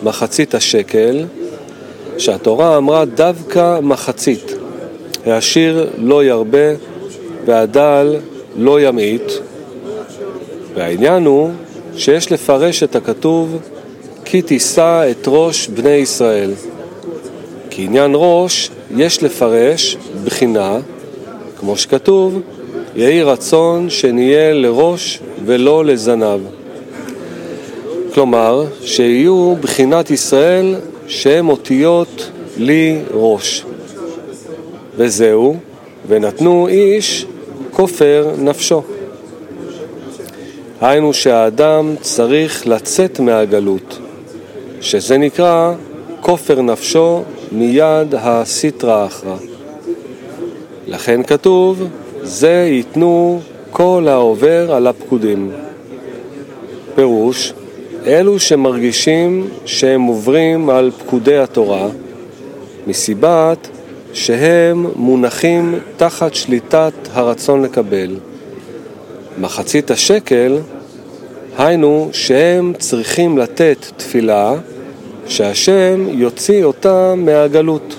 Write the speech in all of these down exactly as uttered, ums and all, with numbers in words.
מחצית השקל, שהתורה אמרה דווקא מחצית, העשיר לא ירבה והדל לא ימעיט. והעניין הוא שיש לפרש את הכתוב כי תישא את ראש בני ישראל. כי עניין ראש יש לפרש בחינה, כמו שכתוב, יהי רצון שנהיה לראש ולא לזנב. כלומר, שיהיו בחינת ישראל שהם אותיות לי ראש. וזהו, ונתנו איש כופר נפשו. היינו שהאדם צריך לצאת מהגלות, שזה נקרא כופר נפשו מיד הסטרא אחרא. לכן כתוב, זה ייתנו כל העובר על הפקודים. פירוש, אלו שמרגישים שהם עוברים על פקודי התורה, מסיבת שהם מונחים תחת שליטת הרצון לקבל. מחצית השקל, היינו שהם צריכים לתת תפילה שהשם יוציא אותה מהגלות.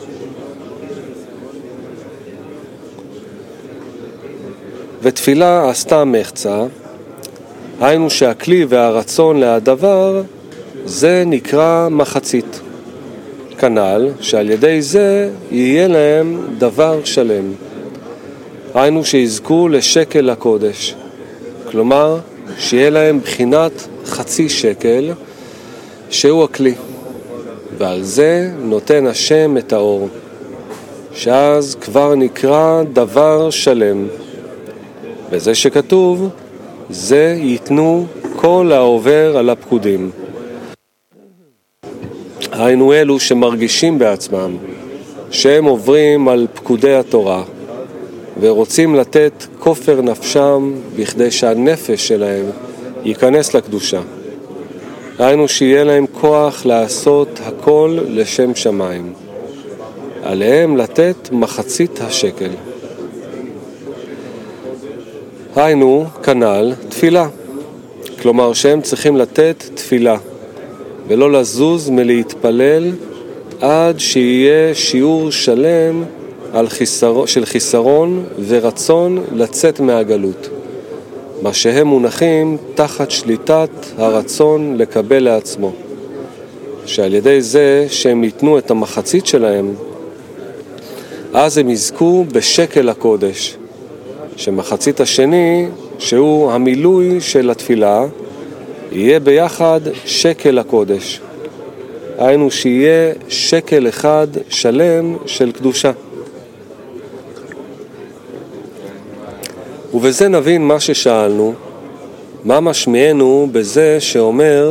ותפילה עשתה מחצה, היינו שהכלי והרצון להדבר זה נקרא מחצית. כנ"ל שעל ידי זה יהיה להם דבר שלם. היינו שיזכו לשקל הקודש. כלומר, שיהיה להם בחינת חצי שקל שהוא הכלי. ועל זה נותן השם את האור. שאז כבר נקרא דבר שלם. וזה שכתוב, זה ייתנו כל העובר על הפקודים. היינו אלו שמרגישים בעצמם שהם עוברים על פקודי התורה ורוצים לתת כופר נפשם בכדי שהנפש שלהם ייכנס לקדושה. היינו שיהיה להם כוח לעשות הכל לשם שמיים. עליהם לתת מחצית השקל. היינו כנ"ל תפילה. כלומר שהם צריכים לתת תפילה ולא לזוז מלהתפלל עד שיהיה שיעור שלם על חיסר... של חיסרון ורצון לצאת מהגלות. מה שהם מונחים תחת שליטת הרצון לקבל לעצמו. שעל ידי זה שהם ייתנו את המחצית שלהם, אז הם יזכו בשקל הקודש. שמחצית השני, שהוא המילוי של התפילה, יהיה ביחד שקל הקודש. היינו שיהיה שקל אחד שלם של קדושה. ובזה נבין מה ששאלנו, מה משמיענו בזה שאומר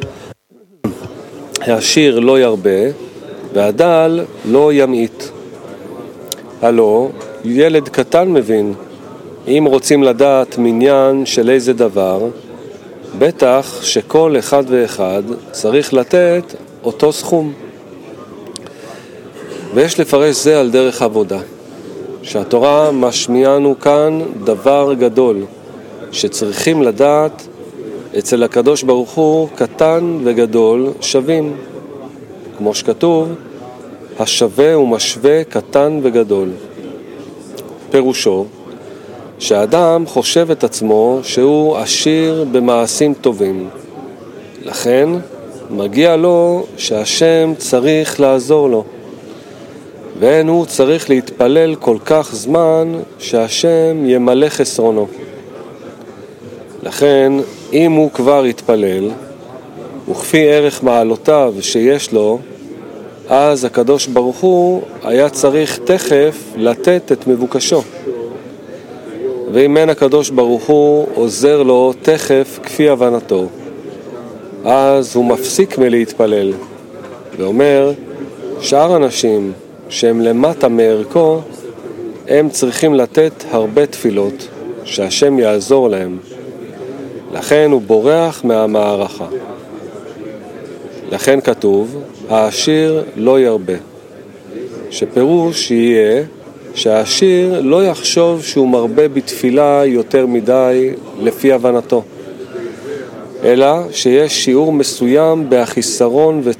העשיר לא ירבה והדל לא ימעיט. הלא, ילד קטן מבין, אם רוצים לדעת מניין של איזה דבר, בטח שכל אחד ואחד צריך לתת אותו סכום. ויש לפרש זה על דרך עבודה, שהתורה משמיענו כאן דבר גדול, שצריכים לדעת אצל הקדוש ברוך הוא קטן וגדול שווים. כמו שכתוב, השווה ומשווה קטן וגדול. פירושו, שהאדם חושב את עצמו שהוא עשיר במעשים טובים. לכן מגיע לו שהשם צריך לעזור לו. ואין הוא צריך להתפלל כל כך זמן שהשם ימלא חסרונו. לכן אם הוא כבר יתפלל, וכפי ערך מעלותיו שיש לו, אז הקדוש ברוך הוא היה צריך תכף לתת את מבוקשו. ואם אין הקדוש ברוך הוא עוזר לו תכף כפי הבנתו, אז הוא מפסיק מלהתפלל, ואומר, שאר אנשים שהם למטה מערכו, הם צריכים לתת הרבה תפילות, שהשם יעזור להם. לכן הוא בורח מהמערכה. לכן כתוב, העשיר לא ירבה. שפירוש יהיה שהעשיר לא יחשוב שהוא מרבה בתפילה יותר מדי לפי הבנתו, אלא שיש שיעור מסוים בהחיסרון